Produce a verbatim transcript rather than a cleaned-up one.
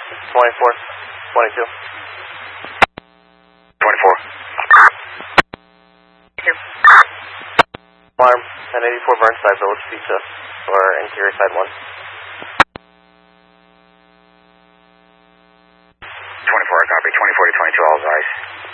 twenty-four, twenty-two. twenty-four. Alarm, ten eighty-four Burnside Village Pizza, or interior side one. twenty-four, I copy. twenty-four to twenty-two, all's eyes.